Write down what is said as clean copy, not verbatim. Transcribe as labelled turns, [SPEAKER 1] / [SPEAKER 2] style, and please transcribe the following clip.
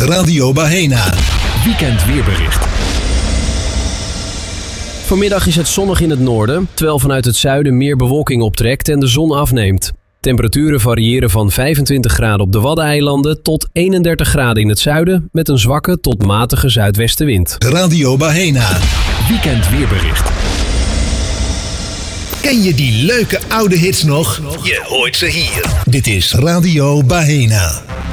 [SPEAKER 1] Radio Bahena.
[SPEAKER 2] Weekend weerbericht. Vanmiddag is het zonnig in het noorden, terwijl vanuit het zuiden meer bewolking optrekt en de zon afneemt. Temperaturen variëren van 25 graden op de Waddeneilanden tot 31 graden in het zuiden met een zwakke tot matige zuidwestenwind.
[SPEAKER 1] Radio Bahena.
[SPEAKER 2] Weekend weerbericht.
[SPEAKER 1] Ken je die leuke oude hits nog? Je hoort ze hier. Dit is Radio Bahena.